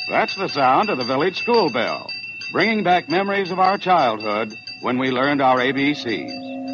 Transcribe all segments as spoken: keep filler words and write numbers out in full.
That's the sound of the village school bell, bringing back memories of our childhood when we learned our A B Cs.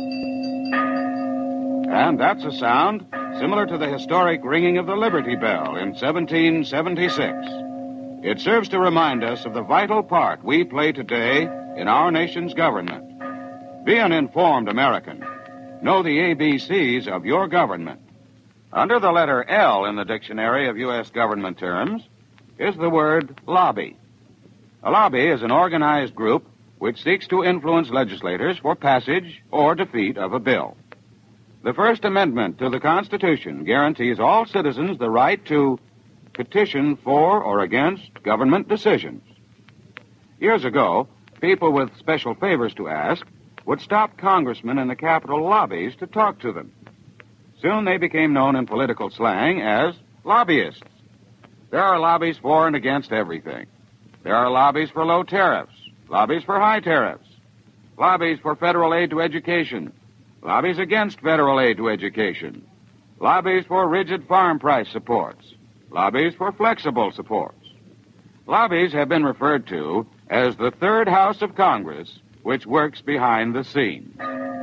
And that's a sound similar to the historic ringing of the Liberty Bell in seventeen seventy-six. It serves to remind us of the vital part we play today in our nation's government. Be an informed American. Know the A B Cs of your government. Under the letter L in the dictionary of U S government terms is the word lobby. A lobby is an organized group which seeks to influence legislators for passage or defeat of a bill. The First Amendment to the Constitution guarantees all citizens the right to petition for or against government decisions. Years ago, people with special favors to ask would stop congressmen in the Capitol lobbies to talk to them. Soon they became known in political slang as lobbyists. There are lobbies for and against everything. There are lobbies for low tariffs, lobbies for high tariffs, lobbies for federal aid to education, lobbies against federal aid to education, lobbies for rigid farm price supports, lobbies for flexible supports. Lobbies have been referred to as the third house of Congress, which works behind the scenes.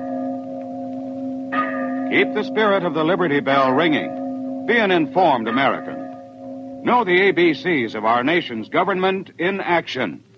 Keep the spirit of the Liberty Bell ringing. Be an informed American. Know the A B Cs of our nation's government in action.